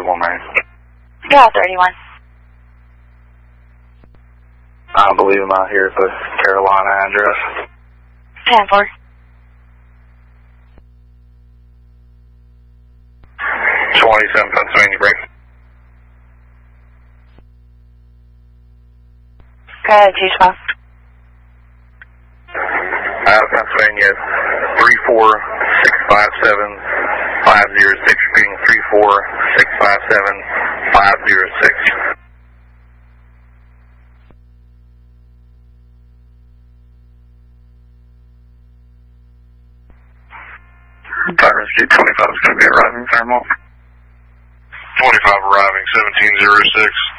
31, man. Yeah, 31. I believe I'm out here at the Carolina address. 10-4. 27 Pennsylvania break. Go ahead, 212. Out of Pennsylvania, 34657-506, repeating 34657-506. Virus G25 is going to be arriving, thermal. 25 arriving, 1706.